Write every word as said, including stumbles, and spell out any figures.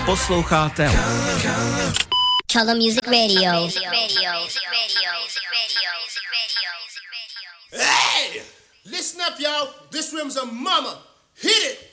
Posloucháte Color Music Radio. Hey! Listen up, y'all. This room's a mama. Hit it!